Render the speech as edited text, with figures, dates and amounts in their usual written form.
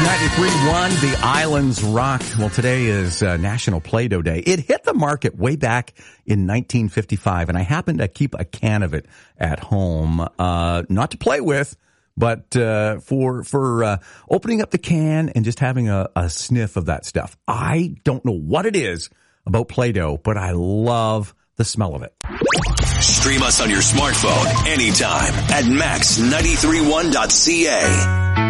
93.1, The Islands Rock. Well, today is National Play-Doh Day. It hit the market way back in 1955, and I happen to keep a can of it at home, not to play with, but for opening up the can and just having a sniff of that stuff. I don't know what it is about Play-Doh, but I love the smell of it. Stream us on your smartphone anytime at max931.ca.